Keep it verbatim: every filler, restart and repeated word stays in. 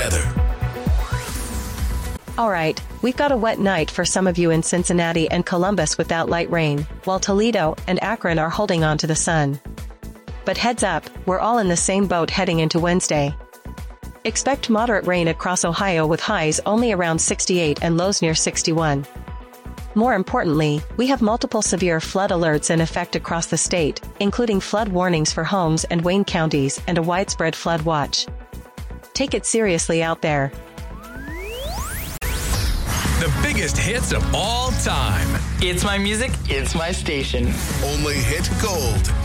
weather. All right, we've got a wet night for some of you in Cincinnati and Columbus with that light rain, while Toledo and Akron are holding on to the sun. But heads up, we're all in the same boat heading into Wednesday. Expect moderate rain across Ohio with highs only around sixty-eight and lows near sixty-one. More importantly, we have multiple severe flood alerts in effect across the state, including flood warnings for Holmes and Wayne counties and a widespread flood watch. Take it seriously out there. The biggest hits of all time. It's my music, it's my station. Only hit gold.